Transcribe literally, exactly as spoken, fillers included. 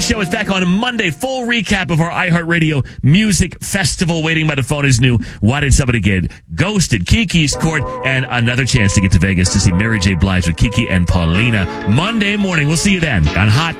Show is back on Monday. Full recap of our iHeartRadio Music Festival. Waiting by the phone is new. Why Did Somebody Get Ghosted? Kiki's Court, and another chance to get to Vegas to see Mary J. Blige with Kiki and Paulina. Monday morning. We'll see you then on Hot